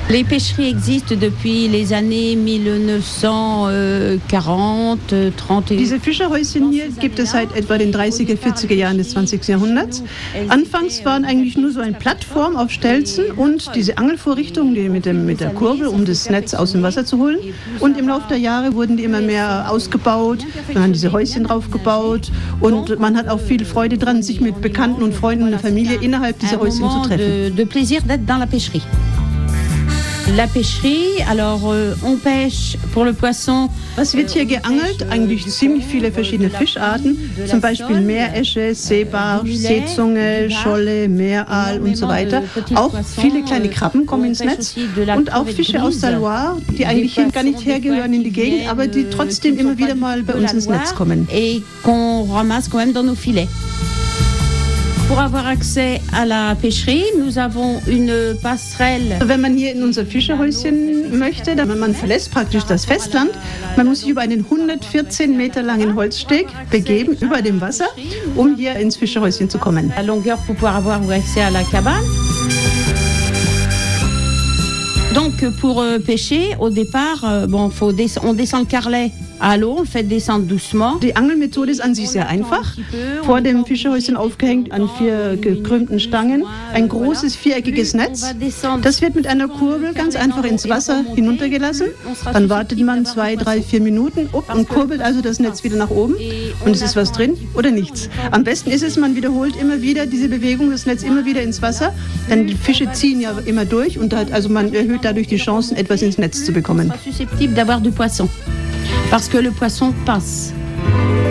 Les pêcheries existent depuis les années 1940, 30. Diese Fischerhäuschen hier gibt es seit etwa den 30er, 40er Jahren des 20. Jahrhunderts. Anfangs waren eigentlich nur so eine Plattform auf Stelzen und diese Angelvorrichtung mit der Kurbel, um das Netz aus dem Wasser zu holen. Und im Laufe der Jahre wurden die immer mehr ausgebaut, dann haben diese Häuschen draufgebaut und man hat auch viel Freude dran, sich mit Bekannten und Freunden der Familie innerhalb dieser Häuschen zu treffen. De plaisir d'être dans la pêcherie. La pêcherie, alors on pêche pour le poisson. Was wird hier geangelt? Eigentlich ziemlich viele verschiedene Fischarten, zum Beispiel Meeresche, Seebarsch, Seezunge, Scholle, Meeraal und so weiter. Auch viele kleine Krabben kommen ins Netz und auch Fische aus der Loire, die eigentlich hier gar nicht hergehören in die Gegend, aber die trotzdem immer wieder mal bei uns ins Netz kommen. Et qu'on ramasse quand même dans nos filets. Pour avoir accès à la pêcherie, nous avons une passerelle. Wenn man hier in unser Fischerhäuschen möchte, dann man verlässt praktisch das Festland. Man muss sich über einen 114 Meter langen Holzsteg begeben, über dem Wasser, um hier ins Fischerhäuschen zu kommen. La longueur pour pouvoir avoir accès à la cabane. Donc pour pêcher, au départ, on descend le carrelet à l'eau, on le fait descendre doucement. Die Angelmethode ist an sich sehr einfach. Vor dem Fischerhäuschen aufgehängt an 4 gekrümmten Stangen ein großes viereckiges Netz. Das wird mit einer Kurbel ganz einfach ins Wasser hinuntergelassen. Dann wartet man 2, 3, 4 Minuten und kurbelt also das Netz wieder nach oben. Und es ist was drin oder nichts. Am besten ist es, man wiederholt immer wieder diese Bewegung, das Netz immer wieder ins Wasser. Denn die Fische ziehen ja immer durch und also man erhöht dadurch die Chancen, etwas ins Netz zu bekommen. Susceptible d'avoir du poisson. Parce que le poisson passe.